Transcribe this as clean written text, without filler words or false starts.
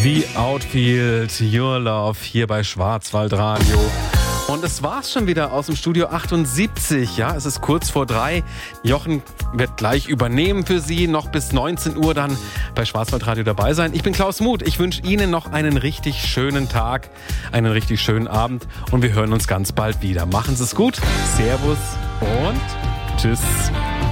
The Outfield, Your Love hier bei Schwarzwaldradio. Und es war's schon wieder aus dem Studio 78. Ja, es ist kurz vor 3. Jochen wird gleich übernehmen für Sie, noch bis 19 Uhr dann bei Schwarzwaldradio dabei sein. Ich bin Klaus Muth. Ich wünsche Ihnen noch einen richtig schönen Tag, einen richtig schönen Abend und wir hören uns ganz bald wieder. Machen Sie es gut. Servus und tschüss.